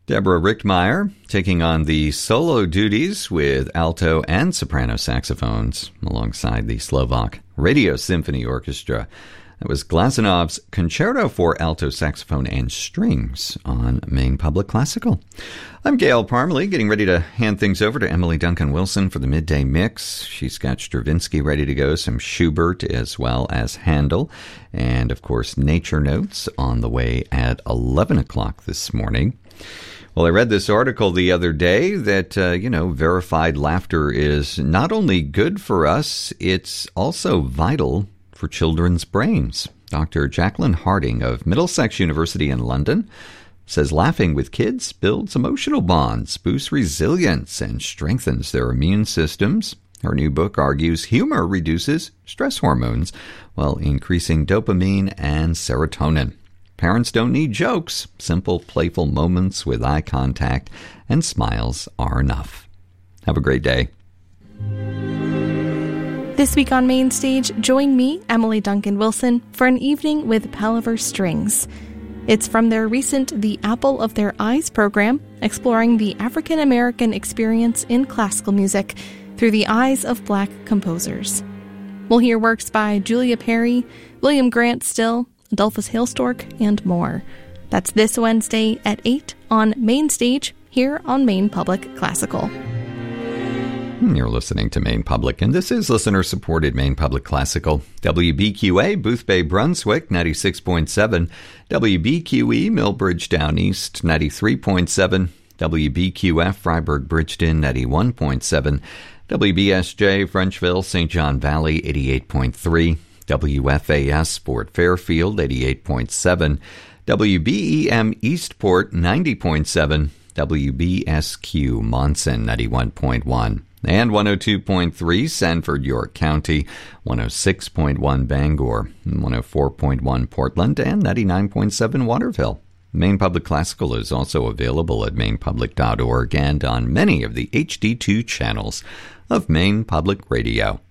Deborah Richtmeyer taking on the solo duties with alto and soprano saxophones alongside the Slovak Radio Symphony Orchestra. That was Glasenov's Concerto for Alto Saxophone and Strings on Maine Public Classical. I'm Gail Parmalee, getting ready to hand things over to Emily Duncan Wilson for the midday mix. She's got Stravinsky ready to go, some Schubert as well as Handel, and of course Nature Notes on the way at 11 o'clock this morning. Well, I read this article the other day that, verified laughter is not only good for us, it's also vital for children's brains. Dr. Jacqueline Harding of Middlesex University in London says laughing with kids builds emotional bonds, boosts resilience, and strengthens their immune systems. Her new book argues humor reduces stress hormones while increasing dopamine and serotonin. Parents don't need jokes. Simple, playful moments with eye contact and smiles are enough. Have a great day. This week on Main Stage, join me, Emily Duncan Wilson, for an evening with Palaver Strings. It's from their recent The Apple of Their Eyes program, exploring the African American experience in classical music through the eyes of Black composers. We'll hear works by Julia Perry, William Grant Still, Adolphus Hailstork, and more. That's this Wednesday at 8 on Main Stage here on Maine Public Classical. You're listening to Maine Public, and this is listener-supported Maine Public Classical. WBQA, Boothbay, Brunswick, 96.7. WBQE, Millbridge, Down East, 93.7. WBQF, Freiburg, Bridgeton, 91.7. WBSJ, Frenchville, St. John Valley, 88.3. WFAS, Fort Fairfield, 88.7. WBEM, Eastport, 90.7. WBSQ, Monson, 91.1. And 102.3, Sanford, York County, 106.1, Bangor, 104.1, Portland, and 99.7, Waterville. Maine Public Classical is also available at mainepublic.org and on many of the HD2 channels of Maine Public Radio.